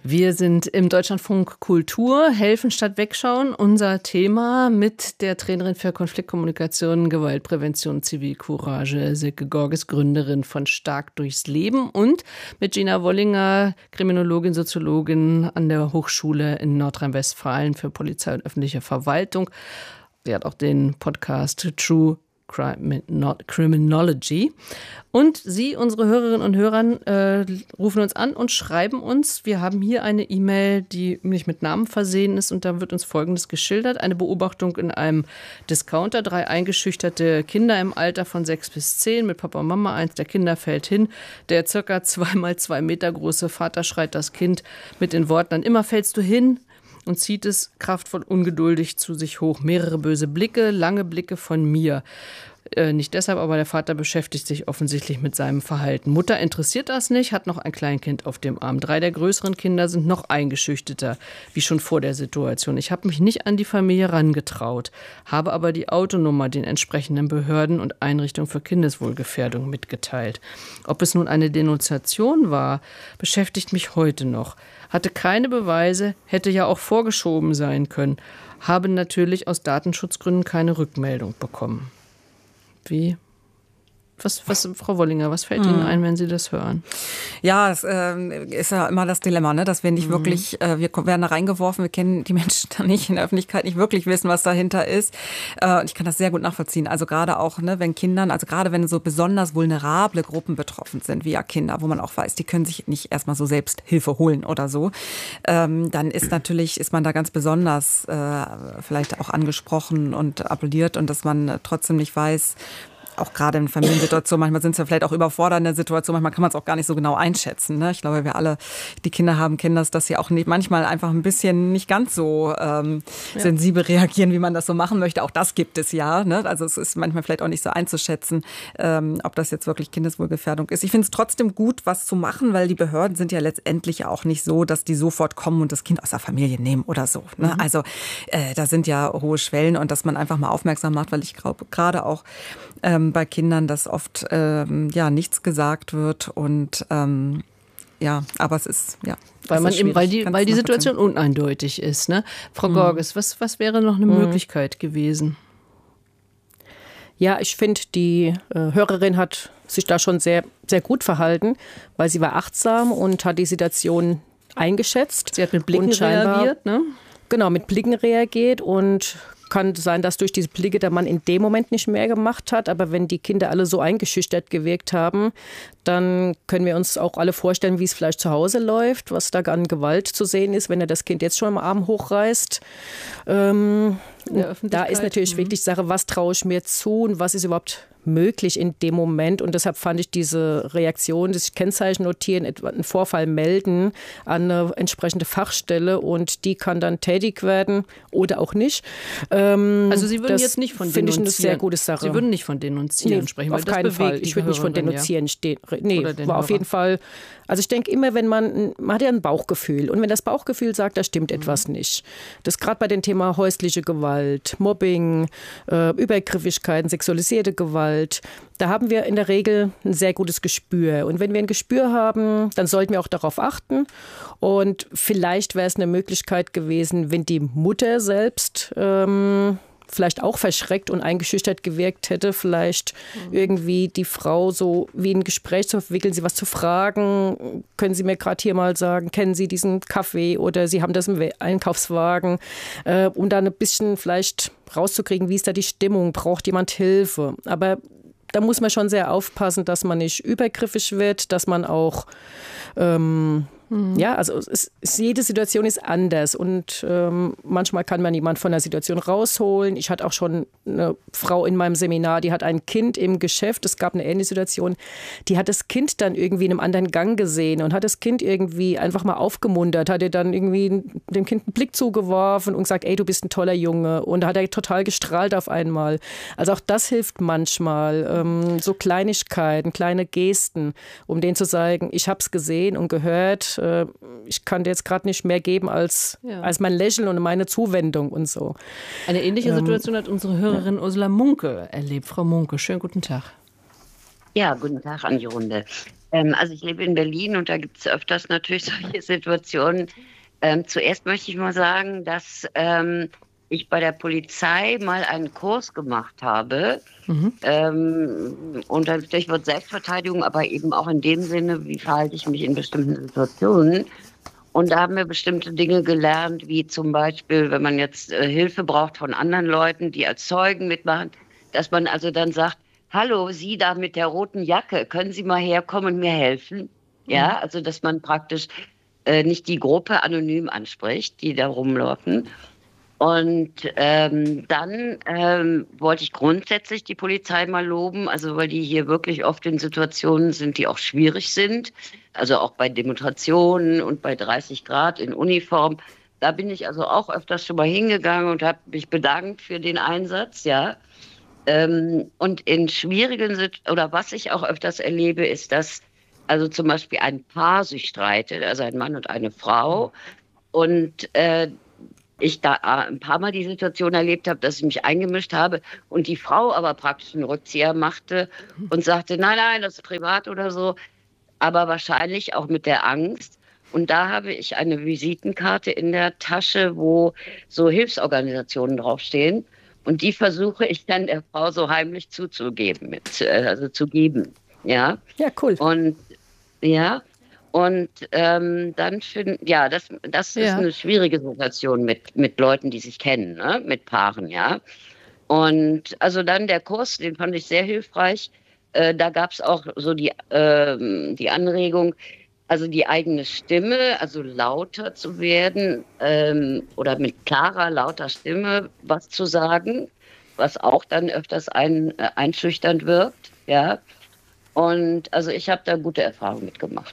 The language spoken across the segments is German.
Wir sind im Deutschlandfunk Kultur, helfen statt wegschauen. Unser Thema mit der Trainerin für Konfliktkommunikation, Gewaltprävention, Zivilcourage, Silke Gorges, Gründerin von Stark durchs Leben, und mit Gina Wollinger, Kriminologin, Soziologin an der Hochschule in Nordrhein-Westfalen für Polizei und öffentliche Verwaltung. Sie hat auch den Podcast True Criminology. Und Sie, unsere Hörerinnen und Hörer, rufen uns an und schreiben uns. Wir haben hier eine E-Mail, die nicht mit Namen versehen ist, und da wird uns Folgendes geschildert. Eine Beobachtung in einem Discounter. 3 eingeschüchterte Kinder im Alter von 6 bis 10 mit Papa und Mama. Eins der Kinder fällt hin. Der circa 2x2 Meter große Vater schreit das Kind mit den Worten an: Immer fällst du hin. Und zieht es kraftvoll ungeduldig zu sich hoch. Mehrere böse Blicke, lange Blicke von mir. Nicht deshalb, aber der Vater beschäftigt sich offensichtlich mit seinem Verhalten. Mutter interessiert das nicht, hat noch ein Kleinkind auf dem Arm. 3 der größeren Kinder sind noch eingeschüchterter, wie schon vor der Situation. Ich habe mich nicht an die Familie rangetraut, habe aber die Autonummer den entsprechenden Behörden und Einrichtungen für Kindeswohlgefährdung mitgeteilt. Ob es nun eine Denunziation war, beschäftigt mich heute noch. Hatte keine Beweise, hätte ja auch vorgeschoben sein können. Habe natürlich aus Datenschutzgründen keine Rückmeldung bekommen. Wie? Was, Frau Wollinger, was fällt Ihnen ein, wenn Sie das hören? Ja, es ist ja immer das Dilemma, ne? Dass wir nicht wirklich, wir werden da reingeworfen, wir kennen die Menschen da nicht, in der Öffentlichkeit nicht wirklich wissen, was dahinter ist. Ich kann das sehr gut nachvollziehen. Also gerade auch, ne, wenn Kindern, also gerade wenn so besonders vulnerable Gruppen betroffen sind, wie ja Kinder, wo man auch weiß, die können sich nicht erstmal so selbst Hilfe holen oder so, dann ist man da ganz besonders vielleicht auch angesprochen und appelliert, und dass man trotzdem nicht weiß, auch gerade in Familiensituationen, manchmal sind es ja vielleicht auch überfordernde Situationen, manchmal kann man es auch gar nicht so genau einschätzen. Ne? Ich glaube, wir alle, die Kinder haben, kennen das, dass sie auch nicht, manchmal einfach ein bisschen nicht ganz so sensibel reagieren, wie man das so machen möchte. Auch das gibt es ja. Ne? Also es ist manchmal vielleicht auch nicht so einzuschätzen, ob das jetzt wirklich Kindeswohlgefährdung ist. Ich finde es trotzdem gut, was zu machen, weil die Behörden sind ja letztendlich auch nicht so, dass die sofort kommen und das Kind aus der Familie nehmen oder so. Ne? Also da sind ja hohe Schwellen, und dass man einfach mal aufmerksam macht, weil ich glaube, gerade auch bei Kindern, dass oft nichts gesagt wird, und aber es ist weil die Situation uneindeutig ist, ne? Frau Gorges, was wäre noch eine Möglichkeit gewesen? Ja, ich finde, die Hörerin hat sich da schon sehr, sehr gut verhalten, weil sie war achtsam und hat die Situation eingeschätzt. Sie hat mit Blicken reagiert, ne? Genau, mit Blicken reagiert, und kann sein, dass durch diese Blicke der Mann in dem Moment nicht mehr gemacht hat. Aber wenn die Kinder alle so eingeschüchtert gewirkt haben, dann können wir uns auch alle vorstellen, wie es vielleicht zu Hause läuft, was da an Gewalt zu sehen ist, wenn er das Kind jetzt schon am Arm hochreißt. Da ist natürlich wirklich Sache, was traue ich mir zu und was ist überhaupt möglich in dem Moment. Und deshalb fand ich diese Reaktion, das Kennzeichen notieren, einen Vorfall melden an eine entsprechende Fachstelle, und die kann dann tätig werden oder auch nicht. Also Sie würden jetzt nicht von denunzieren. Finde ich eine sehr gute Sache. Sie würden nicht von denunzieren sprechen, weil auf keinen Fall. Ich würde nicht von denunzieren stehen. Nee, war auf jeden Fall. Also ich denke immer, wenn man hat ja ein Bauchgefühl, und wenn das Bauchgefühl sagt, da stimmt etwas nicht. Das gerade bei dem Thema häusliche Gewalt, Mobbing, Übergriffigkeiten, sexualisierte Gewalt, da haben wir in der Regel ein sehr gutes Gespür. Und wenn wir ein Gespür haben, dann sollten wir auch darauf achten. Und vielleicht wäre es eine Möglichkeit gewesen, wenn die Mutter selbst vielleicht auch verschreckt und eingeschüchtert gewirkt hätte, vielleicht irgendwie die Frau so wie ein Gespräch zu verwickeln, sie was zu fragen. Können Sie mir gerade hier mal sagen, kennen Sie diesen Kaffee oder Sie haben das im Einkaufswagen, um da ein bisschen vielleicht rauszukriegen, wie ist da die Stimmung, braucht jemand Hilfe. Aber da muss man schon sehr aufpassen, dass man nicht übergriffig wird, dass man auch ja, also jede Situation ist anders, und manchmal kann man jemanden von der Situation rausholen. Ich hatte auch schon eine Frau in meinem Seminar, die hat ein Kind im Geschäft, es gab eine ähnliche Situation, die hat das Kind dann irgendwie in einem anderen Gang gesehen und hat das Kind irgendwie einfach mal aufgemuntert, hat ihr dann irgendwie dem Kind einen Blick zugeworfen und gesagt, ey, du bist ein toller Junge, und da hat er total gestrahlt auf einmal. Also auch das hilft manchmal, so Kleinigkeiten, kleine Gesten, um denen zu sagen, ich habe es gesehen und gehört, ich kann dir jetzt gerade nicht mehr geben als mein Lächeln und meine Zuwendung und so. Eine ähnliche Situation hat unsere Hörerin Ursula Munke erlebt. Frau Munke, schönen guten Tag. Ja, guten Tag an die Runde. Also ich lebe in Berlin und da gibt es öfters natürlich solche Situationen. Zuerst möchte ich mal sagen, dass ich bei der Polizei mal einen Kurs gemacht habe, unter Stichwort Selbstverteidigung, aber eben auch in dem Sinne, wie verhalte ich mich in bestimmten Situationen. Und da haben wir bestimmte Dinge gelernt, wie zum Beispiel, wenn man jetzt Hilfe braucht von anderen Leuten, die als Zeugen mitmachen, dass man also dann sagt, hallo, Sie da mit der roten Jacke, können Sie mal herkommen und mir helfen? Ja, also dass man praktisch nicht die Gruppe anonym anspricht, die da rumlaufen. Und dann wollte ich grundsätzlich die Polizei mal loben, also weil die hier wirklich oft in Situationen sind, die auch schwierig sind, also auch bei Demonstrationen und bei 30 Grad in Uniform. Da bin ich also auch öfters schon mal hingegangen und habe mich bedankt für den Einsatz, ja. Und in schwierigen Situationen, oder was ich auch öfters erlebe, ist, dass also zum Beispiel ein Paar sich streitet, also ein Mann und eine Frau, und ich da ein paar Mal die Situation erlebt habe, dass ich mich eingemischt habe und die Frau aber praktisch einen Rückzieher machte und sagte, nein, das ist privat oder so, aber wahrscheinlich auch mit der Angst. Und da habe ich eine Visitenkarte in der Tasche, wo so Hilfsorganisationen draufstehen. Und die versuche ich dann der Frau so heimlich zuzugeben, zu geben. Ja, ja, cool. Und ja. Und dann das ist eine schwierige Situation mit Leuten, die sich kennen, ne? Mit Paaren, ja. Und also dann der Kurs, den fand ich sehr hilfreich. Da gab es auch so die Anregung, also die eigene Stimme, also lauter zu werden oder mit klarer, lauter Stimme was zu sagen, was auch dann öfters einschüchternd wirkt, ja. Und also ich habe da gute Erfahrungen mitgemacht.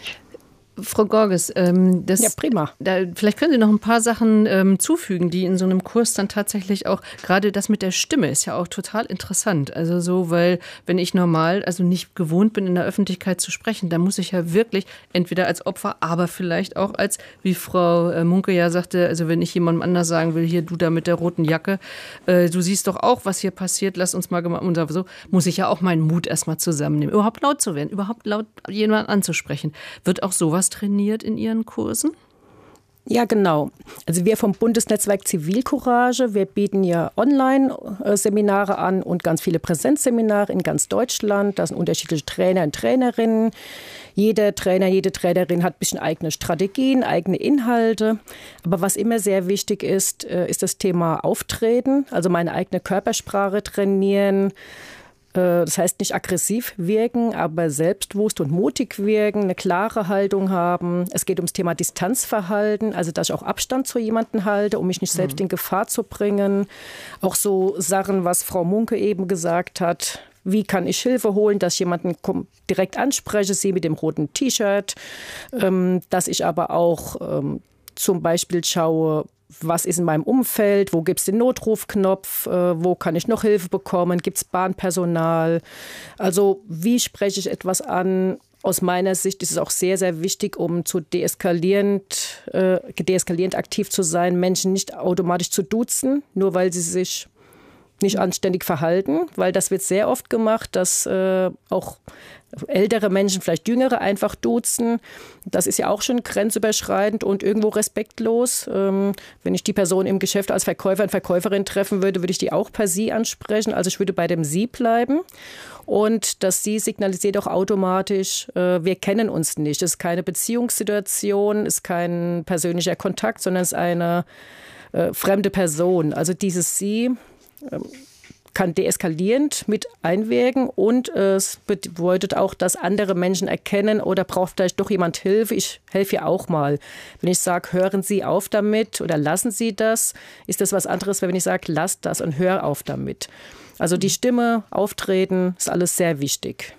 Frau Gorges, ja, prima. Vielleicht können Sie noch ein paar Sachen zufügen, die in so einem Kurs dann tatsächlich auch, gerade das mit der Stimme ist ja auch total interessant. Also so, weil wenn ich normal, also nicht gewohnt bin, in der Öffentlichkeit zu sprechen, dann muss ich ja wirklich entweder als Opfer, aber vielleicht auch als, wie Frau Munke ja sagte, also wenn ich jemandem anders sagen will, hier du da mit der roten Jacke, du siehst doch auch, was hier passiert, lass uns mal gemeinsam, und so, muss ich ja auch meinen Mut erstmal zusammennehmen, überhaupt laut zu werden, überhaupt laut jemanden anzusprechen. Wird auch sowas trainiert in Ihren Kursen? Ja, genau. Also wir vom Bundesnetzwerk Zivilcourage, wir bieten ja Online-Seminare an und ganz viele Präsenzseminare in ganz Deutschland. Da sind unterschiedliche Trainer und Trainerinnen. Jeder Trainer, jede Trainerin hat ein bisschen eigene Strategien, eigene Inhalte. Aber was immer sehr wichtig ist, ist das Thema Auftreten, also meine eigene Körpersprache trainieren. Das heißt nicht aggressiv wirken, aber selbstbewusst und mutig wirken, eine klare Haltung haben. Es geht ums Thema Distanzverhalten, also dass ich auch Abstand zu jemandem halte, um mich nicht selbst in Gefahr zu bringen. Auch so Sachen, was Frau Munke eben gesagt hat. Wie kann ich Hilfe holen, dass ich jemanden direkt anspreche, sie mit dem roten T-Shirt, dass ich aber auch zum Beispiel schaue, was ist in meinem Umfeld, wo gibt es den Notrufknopf, wo kann ich noch Hilfe bekommen, gibt es Bahnpersonal. Also wie spreche ich etwas an? Aus meiner Sicht ist es auch sehr, sehr wichtig, um zu deeskalierend aktiv zu sein, Menschen nicht automatisch zu duzen, nur weil sie sich nicht anständig verhalten, weil das wird sehr oft gemacht, dass auch ältere Menschen, vielleicht jüngere, einfach duzen. Das ist ja auch schon grenzüberschreitend und irgendwo respektlos. Wenn ich die Person im Geschäft als Verkäufer und Verkäuferin treffen würde, würde ich die auch per Sie ansprechen. Also ich würde bei dem Sie bleiben. Und das Sie signalisiert auch automatisch, wir kennen uns nicht. Es ist keine Beziehungssituation, es ist kein persönlicher Kontakt, sondern es ist eine fremde Person. Also dieses Sie kann deeskalierend mit einwirken und es bedeutet auch, dass andere Menschen erkennen, oder braucht vielleicht doch jemand Hilfe, ich helfe ja auch mal. Wenn ich sage, hören Sie auf damit oder lassen Sie das, ist das was anderes, wenn ich sage, lass das und hör auf damit. Also die Stimme, Auftreten, ist alles sehr wichtig.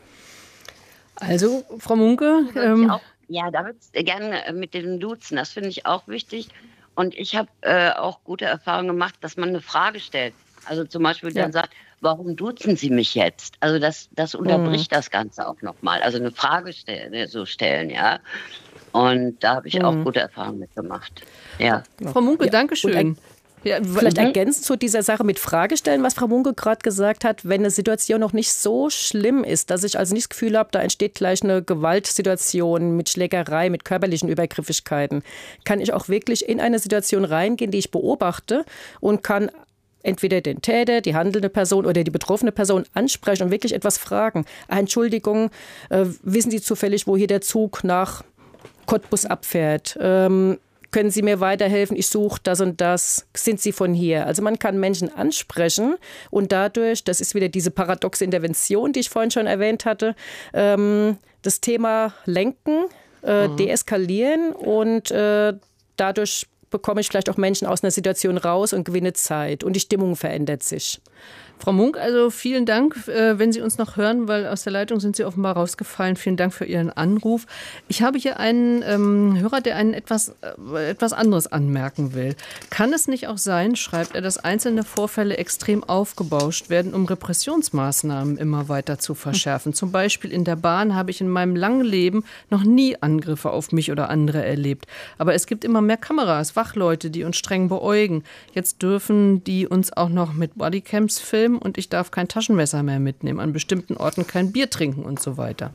Also, Frau Munke. Ja, da würde ich gerne mit dem Duzen, das finde ich auch wichtig. Und ich habe auch gute Erfahrungen gemacht, dass man eine Frage stellt. Also zum Beispiel dann sagt, warum duzen Sie mich jetzt? Also das unterbricht das Ganze auch nochmal. Also eine Frage stellen, ja. Und da habe ich auch gute Erfahrungen mitgemacht. Ja. Frau Munke, danke schön. Ja, vielleicht ergänzt zu dieser Sache mit Frage stellen, was Frau Munke gerade gesagt hat, wenn eine Situation noch nicht so schlimm ist, dass ich also nicht das Gefühl habe, da entsteht gleich eine Gewaltsituation mit Schlägerei, mit körperlichen Übergriffigkeiten, kann ich auch wirklich in eine Situation reingehen, die ich beobachte und kann entweder den Täter, die handelnde Person oder die betroffene Person ansprechen und wirklich etwas fragen. Entschuldigung, wissen Sie zufällig, wo hier der Zug nach Cottbus abfährt? Können Sie mir weiterhelfen? Ich suche das und das. Sind Sie von hier? Also man kann Menschen ansprechen und dadurch, das ist wieder diese paradoxe Intervention, die ich vorhin schon erwähnt hatte, das Thema lenken, deeskalieren und dadurch bekomme ich vielleicht auch Menschen aus einer Situation raus und gewinne Zeit und die Stimmung verändert sich. Frau Munk, also vielen Dank, wenn Sie uns noch hören, weil aus der Leitung sind Sie offenbar rausgefallen. Vielen Dank für Ihren Anruf. Ich habe hier einen Hörer, der einen etwas anderes anmerken will. Kann es nicht auch sein, schreibt er, dass einzelne Vorfälle extrem aufgebauscht werden, um Repressionsmaßnahmen immer weiter zu verschärfen? Zum Beispiel in der Bahn habe ich in meinem langen Leben noch nie Angriffe auf mich oder andere erlebt. Aber es gibt immer mehr Kameras, Wachleute, die uns streng beäugen. Jetzt dürfen die uns auch noch mit Bodycams filmen und ich darf kein Taschenmesser mehr mitnehmen, an bestimmten Orten kein Bier trinken und so weiter.